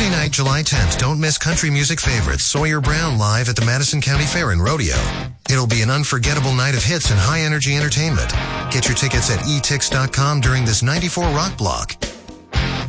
Friday night, July 10th, don't miss country music favorites Sawyer Brown live at the Madison County Fair and Rodeo. It'll be an unforgettable night of hits and high-energy entertainment. Get your tickets at etix.com during this 94 Rock Block.